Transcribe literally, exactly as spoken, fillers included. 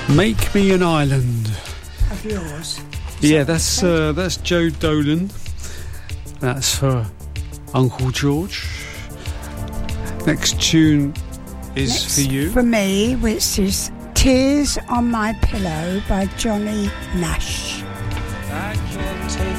Make Me an Island. Of yours. Yeah, that's uh, that's Joe Dolan. That's for Uncle George. Next tune is Next for you. For me, which is Tears on My Pillow by Johnny Nash. I can't take